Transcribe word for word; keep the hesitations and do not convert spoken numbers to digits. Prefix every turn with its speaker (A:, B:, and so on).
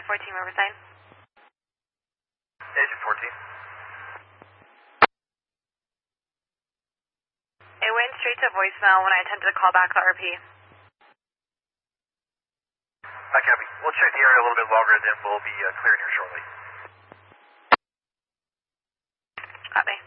A: fourteen Riverside.
B: Agent fourteen.
A: It went straight to voicemail when I attempted to call back the R P.
B: I copy. We'll check the area a little bit longer, and then we'll be uh, clearing here shortly.
A: Copy.